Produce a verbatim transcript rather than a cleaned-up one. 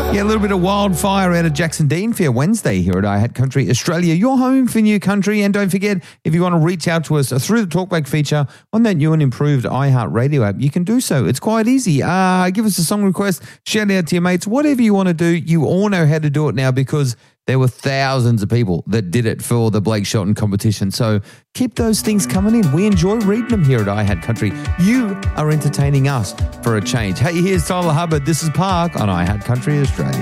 Yeah, a little bit of wildfire out of Jackson Dean for your Wednesday here at I Had Country Australia, your home for new country. And don't forget, if you want to reach out to us through the Talkback feature on that new and improved iHeartRadio app, you can do so. It's quite easy. Uh, give us a song request, shout out to your mates, whatever you want to do. You all know how to do it now because there were thousands of people that did it for the Blake Shelton competition. So keep those things coming in. We enjoy reading them here at I Had Country. You are entertaining us for a change. Hey, here's Tyler Hubbard. This is Park on I Had Country Australia.